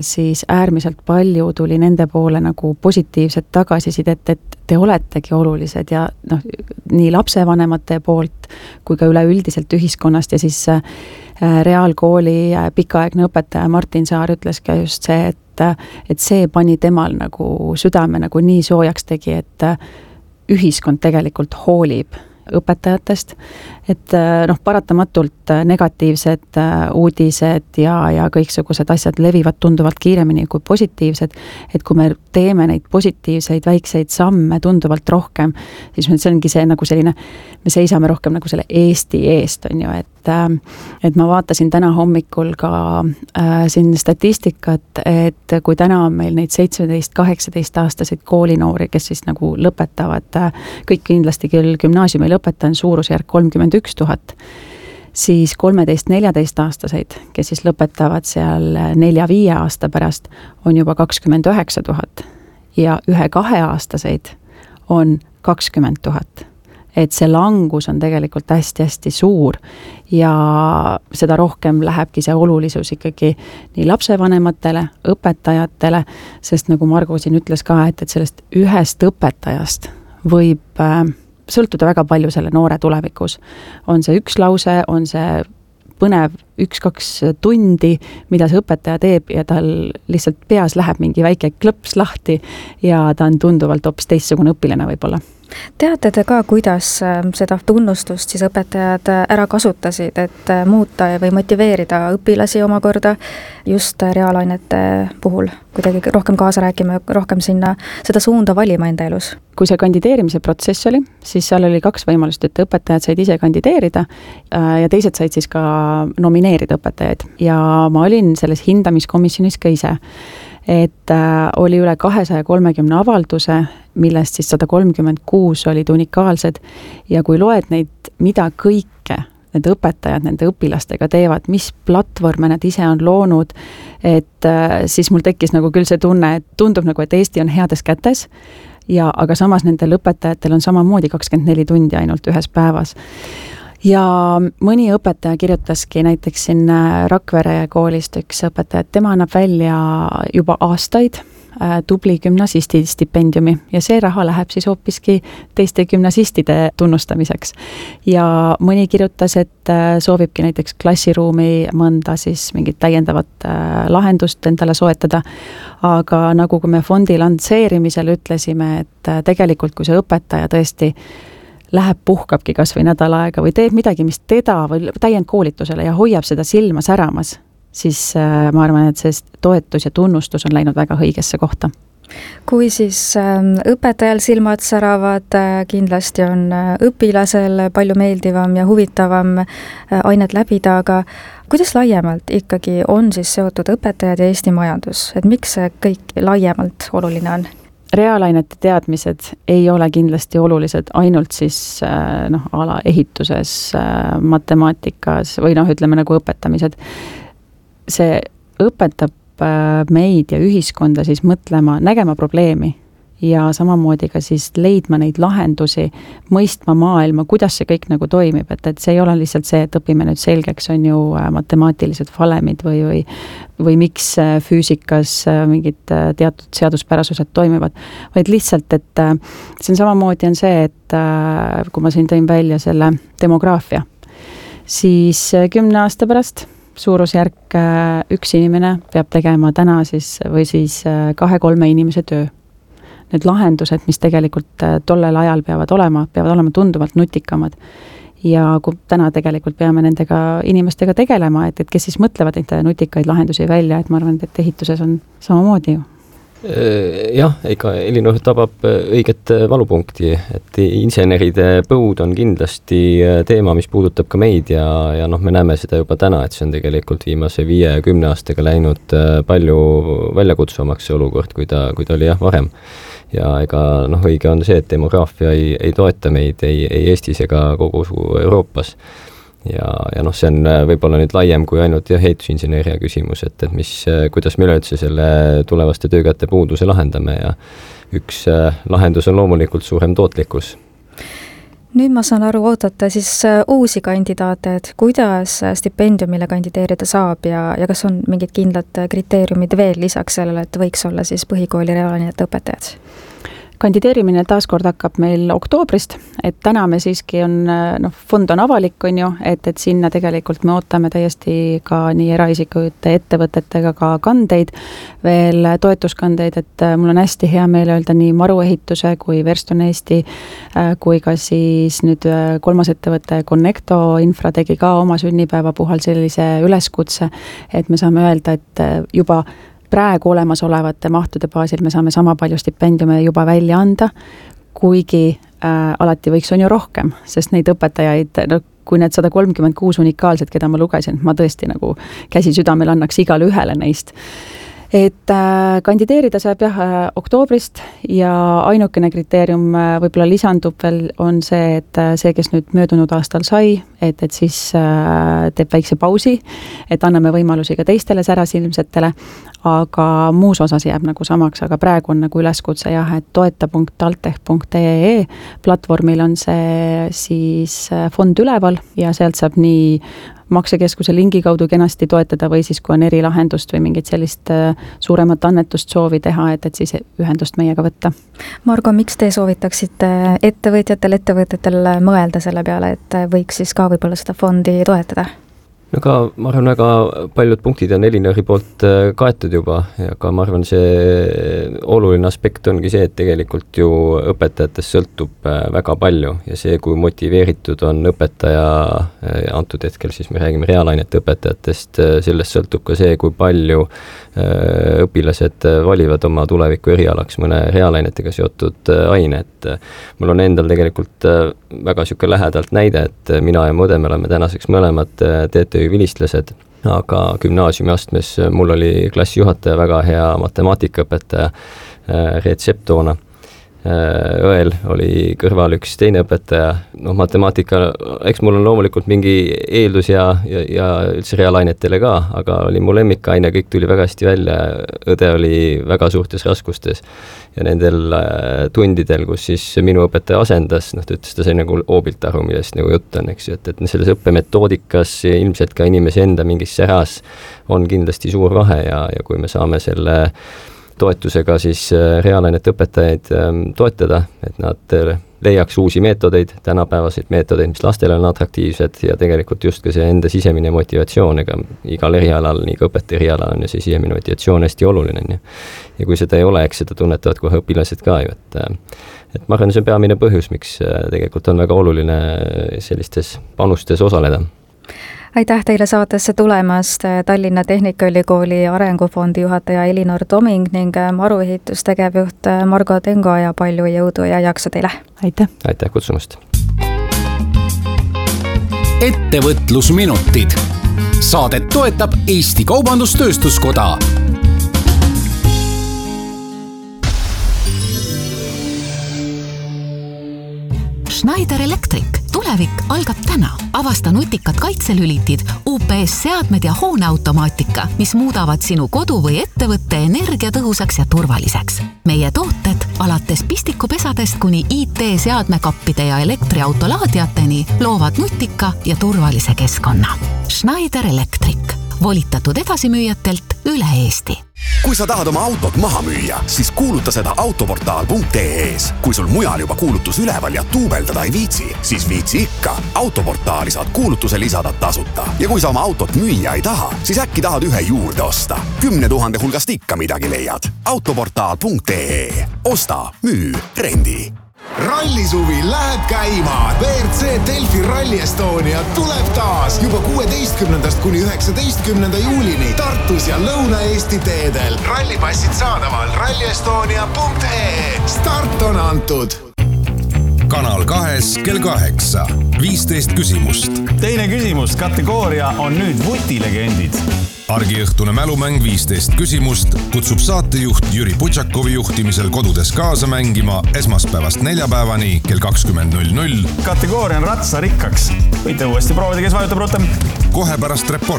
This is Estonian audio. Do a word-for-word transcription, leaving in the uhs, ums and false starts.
siis äärmiselt palju tuli nende poole nagu positiivset tagasisidet, et te oletegi olulised ja noh, nii lapsevanemate poolt kui ka üleüldiselt ühiskonnast ja siis reaalkooli pikaaegne õpetaja Martin Saar ütles ka just see, et, et see pani temal nagu südame nagu nii soojaks tegi, et ühiskond tegelikult hoolib õpetajatest, et noh, paratamatult negatiivsed uudised ja, ja kõiksugused asjad levivad tunduvalt kiiremini kui positiivsed, et kui me teeme neid positiivseid väikseid samme tunduvalt rohkem, siis see ongi see nagu selline, me seisame rohkem nagu selle Eesti eest, on ju, et et ma vaatasin täna hommikul ka äh, siin statistikat, et kui täna on meil neid seitseteist kaheksateist aastaseid koolinoori, kes siis nagu lõpetavad, kõik kindlasti küll gümnaasiumi lõpetaja on suurusjärk kolmkümmend üks tuhat, siis kolmeteist neljateist aastaseid, kes siis lõpetavad seal nelja-viie aasta pärast, on juba kakskümmend üheksa tuhat ja ühe-kahe aastaseid on kakskümmend tuhat. Et see langus on tegelikult hästi-hästi suur ja seda rohkem lähebki see olulisus ikkagi nii lapsevanematele, õpetajatele, sest nagu Margo siin ütles ka, et, et sellest ühest õpetajast võib äh, sõltuda väga palju selle noore tulevikus. On see üks lause, on see põnev üks-kaks tundi, mida see õpetaja teeb ja tal lihtsalt peas läheb mingi väike klõps lahti ja ta on tunduvalt hoopis teistsugune õpilane võib-olla. Teate te ka, kuidas seda tunnustust siis õpetajad ära kasutasid, et muuta või motiveerida õpilasi omakorda just reaalainete puhul, kuidagi rohkem kaasa rääkima, rohkem sinna seda suunda valima enda elus? Kui see kandideerimise protsess oli, siis seal oli kaks võimalust, et õpetajad said ise kandideerida ja teised said siis ka nomineerida õpetajaid ja ma olin selles hindamiskomisjonis ka ise. Et äh, oli üle kahesaja kolmekümne avalduse, millest siis sada kolmkümmend kuus olid unikaalsed ja kui loed neid, mida kõike need õpetajad nende õpilastega teevad, mis platvorme nad ise on loonud, et äh, siis mul tekkis nagu küll see tunne, et tundub nagu, et Eesti on heades kätes ja aga samas nendel õpetajatel on samamoodi kakskümmend neli tundi ainult ühes päevas. Ja mõni õpetaja kirjutaski näiteks siin Rakvere koolist üks õpetaja, et tema annab välja juba aastaid tubli gümnasisti stipendiumi ja see raha läheb siis hoopiski teiste gümnasistide tunnustamiseks. Ja mõni kirjutas, et soovibki näiteks klassiruumi mõnda siis mingit täiendavat lahendust endale soetada, aga nagu kui me fondi lansseerimisel ütlesime, et tegelikult kui see õpetaja tõesti läheb puhkabki kas või nädal aega või teeb midagi, mis teda või täiendkoolitusele ja hoiab seda silma säramas, siis ma arvan, et see toetus ja tunnustus on läinud väga õigesse kohta. Kui siis õpetajal silmad säravad, kindlasti on õpilasel palju meeldivam ja huvitavam ainet läbida, aga kuidas laiemalt ikkagi on siis seotud õpetajad ja Eesti majandus? Et miks see kõik laiemalt oluline on? Reaalainete teadmised ei ole kindlasti olulised ainult siis noh, ala ehituses, matemaatikas või noh, ütleme nagu õpetamised. See õpetab meid ja ühiskonda siis mõtlema, nägema probleemi ja samamoodi ka siis leidma neid lahendusi, mõistma maailma, kuidas see kõik nagu toimib, et, et see ei ole lihtsalt see, et õpime nüüd selgeks, on ju matemaatilised valemid või, või, või miks füüsikas mingid teatud seaduspärasused toimivad, vaid lihtsalt, et see on samamoodi on see, et kui ma siin tõin välja selle demograafia, siis kümne aasta pärast suurusjärk üks inimene peab tegema täna siis või siis kahe-kolme inimese töö. Need lahendused, mis tegelikult tollel ajal peavad olema, peavad olema tunduvalt nutikamad. Ja kui täna tegelikult peame nendega inimestega tegelema, et, et kes siis mõtlevad neid nutikaid lahendusi välja, et ma arvan, et ehituses on samamoodi ju. Jah, ega Elinor tabab õiget valupunkti, et inseneride põud on kindlasti teema, mis puudutab ka meid ja, ja noh, me näeme seda juba täna, et see on tegelikult viimase viie ja kümne aastaga läinud palju väljakutsuvamaks see olukord, kui ta, kui ta oli jah varem. Ja ega noh, õige on see, et demograafia ei, ei toeta meid ei, ei Eestis ega kogu Euroopas. Ja, ja noh, see on võib-olla nüüd laiem kui ainult jah, ehitusinseneeria küsimus, et, et mis, kuidas me üleüldse selle tulevaste töökäte puuduse lahendame ja üks lahendus on loomulikult suurem tootlikkus. Nüüd ma saan aru, ootate siis uusi kandidaate, et kuidas stipendiumile kandideerida saab ja, ja kas on mingid kindlad kriteeriumid veel lisaks sellele, et võiks olla siis põhikooli reaalainete õpetajad? Kandideerimine taaskord hakkab meil oktoobrist, et täna me siiski on, noh, fond on avalik, on ju, et, et sinna tegelikult me ootame täiesti ka nii eraisikute ettevõtetega ka kandeid, veel toetuskandeid, et mul on hästi hea meel öelda nii Maruehituse kui Verston Eesti kui ka siis nüüd kolmas ettevõte Connecto Infra tegi ka oma sünnipäeva puhul sellise üleskutse, et me saame öelda, et juba praegu olemasolevate mahtude baasil me saame sama palju stipendiume juba välja anda, kuigi äh, alati võiks on ju rohkem, sest neid õpetajaid, no, kui need sada kolmkümmend kuus unikaalset, keda ma lugesin, ma tõesti nagu käsi südamel annaks igale ühele neist. Et äh, kandideerida saab jah äh, oktoobrist ja ainukene kriteerium äh, võib-olla lisandub veel on see, et äh, see, kes nüüd möödunud aastal sai, et, et siis äh, teeb väikse pausi, et anname võimalusi ka teistele särasilmsetele, aga muus osas jääb nagu samaks, aga praegu on nagu üleskutse jah, et toeta punkt altech punkt ee platvormil on see siis fond üleval ja sealt saab nii maksekeskuse lingi kaudu kenasti toetada või siis, kui on erilahendust või mingit sellist suuremat annetust soovi teha, et, et siis ühendust meiega võtta. Margo, miks te soovitaksite ettevõtjatel, ettevõtjatel mõelda selle peale, et võiks siis ka võib-olla seda fondi toetada? No ka, ma arvan, väga paljud punktid on Elinori poolt kaetud juba, aga ma arvan, see oluline aspekt ongi see, et tegelikult ju õpetajatest sõltub väga palju ja see, kui motiveeritud on õpetaja, antud hetkel siis me räägime reaalainete õpetajatest, sellest sõltub ka see, kui palju õpilased valivad oma tuleviku erialaks mõne reaalainetega seotud aine, et mul on endal tegelikult väga siuke lähedalt näide, et mina ja mu õde, me oleme tänaseks mõlemad T T Ü vilistlased, aga gümnaasiumiastmes mul oli klassijuhataja, väga hea matemaatikaõpetaja, Reet Sepp toona. Õel oli kõrval üks teine õpetaja, noh matemaatika, eks mul on loomulikult mingi eeldus ja, ja, ja üldse reaalainetele ka, aga oli mu lemmikaine, kõik tuli väga hästi välja, õde oli väga suurtes raskustes ja nendel tundidel, kus siis minu õpetaja asendas, noh ta ütles, ta sai nagu hoobilt aru, millest nagu jutt on, eks ju, et, et selles õppemetoodikas ilmselt ka inimese enda mingis säras on kindlasti suur vahe ja, ja kui me saame selle toetusega siis reaalainete õpetajaid toetada, et nad leiaks uusi meetodeid, tänapäevaseid meetodeid, mis lastele on atraktiivsed ja tegelikult just ka see enda sisemine motivatsioon, ega igal erialal, nii ka õpetaja erialal on ja see sisemine motivatsioon hästi oluline. Ja, ja kui seda ei ole, eks seda tunnetavad kohe õpilased ka ju, et, et ma arvan, see on peamine põhjus, miks tegelikult on väga oluline sellistes panustes osaleda. Aitäh teile saatesse tulemast, Tallinna Tehnikaülikooli arengufondi juhataja Elinor Toming ning Maruehitustegevjuht Margo Tengo ja palju jõudu ja jaksu teile! Aitäh! Aitäh kutsumast! Ettevõtlusminutid. Saadet toetab Eesti Kaubandus-Tööstuskoda. Schneider Electric. Tulevik algab täna. Avasta nutikad kaitselülitid, U P S-seadmed ja hooneautomaatika, mis muudavad sinu kodu või ettevõtte energiatõhusaks ja turvaliseks. Meie tooted alates pistikupesadest kuni I T-seadmekappide ja elektriautolaadiateni loovad nutika ja turvalise keskkonna. Schneider Electric. Volitatud edasimüüjatelt üle Eesti. Kui sa tahad oma autot maha müüa, siis kuuluta seda autoportaal punkt ee-s. Kui sul mujal juba kuulutus üleval ja tuubeldada ei viitsi, siis viitsi ikka. Autoportaali saad kuulutuse lisada tasuta. Ja kui sa oma autot müüa ei taha, siis äkki tahad ühe juurde osta. Kümne tuhande hulgast ikka midagi leiad. autoportaal punkt ee. Osta, müü, rendi. Rallisuvi läheb käima. V R C Delfi Rally Estonia tuleb taas juba kuueteistkümnendast kuni üheksateistkümnenda juulini Tartus ja Lõuna-Eesti teedel. Rallipassid saadaval ralli estonia punkt ee. Start on antud. Kanal kahes kell kaheksa. viisteist küsimust. Teine küsimus, kategooria on nüüd vutilegendid. Argiõhtune mälumäng viisteist küsimust kutsub saatejuht Jüri Putšakovi juhtimisel kodudes kaasa mängima esmaspäevast neljapäevani kell kakskümmend null null. Kategooria on ratsarikkaks. Võite uuesti proovida, kes vajutab rutem. Kohe pärast report.